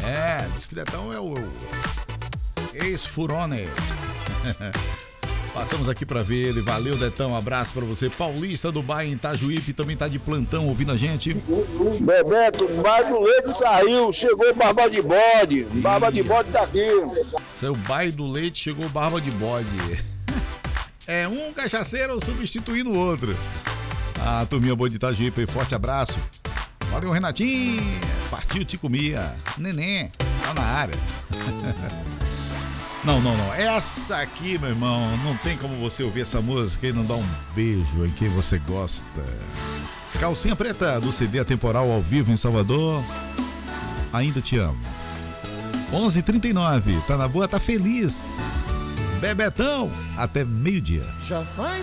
Diz que Detão é o ex-Furone. Passamos aqui pra ver ele. Valeu, Detão. Um abraço pra você. Paulista do Bairro em Itajuípe também tá de plantão ouvindo a gente. Bebeto, mais o leite saiu. Chegou Barba de Bode. Barba de Bode tá aqui. Saiu o Bairro do Leite, chegou Barba de Bode. É um cachaceiro substituindo o outro. Ah, turminha boa de Itajuípe. Forte abraço. Valeu, Renatinho. Partiu Tico Mia. Neném. Tá na área. Não. Essa aqui, meu irmão, não tem como você ouvir essa música e não dar um beijo em quem você gosta. Calcinha Preta, do CD Atemporal ao vivo em Salvador. Ainda te amo. 11h39. Tá na boa, tá feliz. Bebetão, até meio-dia. Já faz